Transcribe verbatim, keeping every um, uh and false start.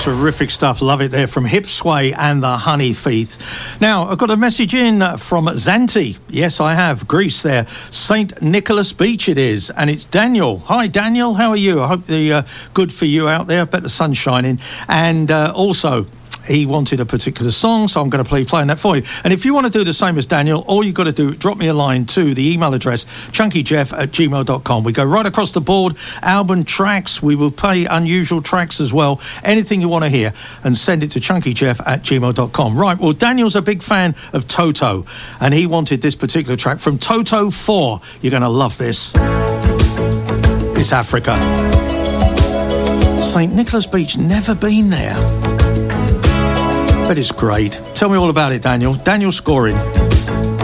Terrific stuff. Love it there from Hip Sway and the Honey Thief. Now, I've got a message in from Zante. Yes, I have. Greece there. Saint Nicholas Beach it is. And it's Daniel. Hi, Daniel. How are you? I hope the uh, good for you out there. I bet the sun's shining. And uh, also, he wanted a particular song, so I'm going to play playing that for you. And if you want to do the same as Daniel, all you've got to do, drop me a line to the email address, chunkyjeff at gmail dot com. We go right across the board, album tracks. We will play unusual tracks as well. Anything you want to hear, and send it to chunkyjeff at gmail dot com. Right, well, Daniel's a big fan of Toto, and he wanted this particular track from Toto four. You're going to love this. It's Africa. Saint Nicholas Beach, never been there. But it's great. Tell me all about it, Daniel. Daniel Scoring.